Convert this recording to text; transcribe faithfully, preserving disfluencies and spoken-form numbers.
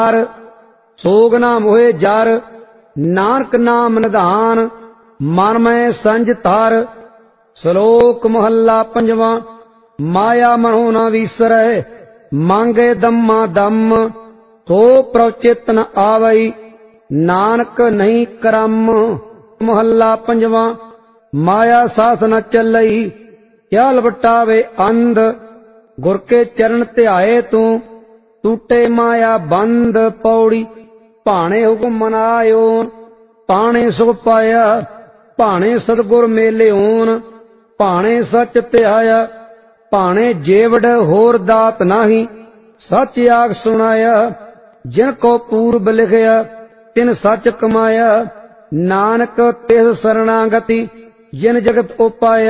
ਸੋਗ ਨਾ ਮੋਹੇ ਜਰ, ਨਾਨਕ ਨਾਮ ਨਿਧਾਨ, ਮਨ ਮੈਂ ਸੰਜ ਧਰ। ਸ਼ਲੋਕ ਮਹੱਲਾ ਪੰਜਵਾਂ। ਮਾਇਆ ਮਨੋ ਨਾ ਵੀਸਰੈ, ਮੰਗੇ ਦਮਾ ਦਮ, ਸੋ ਪ੍ਰਉਚਿਤ ਨ ਆਵਈ, ਨਾਨਕ ਨਹੀਂ ਕਰਮ। ਮਹੱਲਾ ਪੰਜਵਾਂ। ਮਾਇਆ ਸਾਥ ਨ ਚੱਲਈ, ਕਿਆ ਲਵਟਾਵੇ ਅੰਧ, ਗੁਰ ਕੇ ਚਰਨ ਧਿਆਏ ਤੂੰ, ਟੂਟੇ ਮਾਇਆ ਬੰਦ। ਪੌੜੀ। ਭਾਣੇ ਹੁਕਮ ਮਨਾਇਓਨ, ਪਾਣੇ ਸੁਖ ਪਾਇਆ, ਭਾਣੇ ਸਤਿਗੁਰ ਮੇਲਿਓਨ, ਭਾਣੇ ਸੱਚ ਧਿਆਇਆ, ਭਾਣੇ ਜੇਵੜ ਹੋਰ ਦਾਤ ਨਾਹੀ, ਸੱਚ ਆਖ ਸੁਣਾਇਆ। ਜਿਨ ਕੋ ਪੂਰਬ ਲਿਖਿਆ, ਤਿਨ ਸੱਚ ਕਮਾਇਆ, ਨਾਨਕ ਤਿਸ ਸਰਣਾਗਤੀ, ਜਿਨ ਜਗਤ ਉਪਾਇਆ।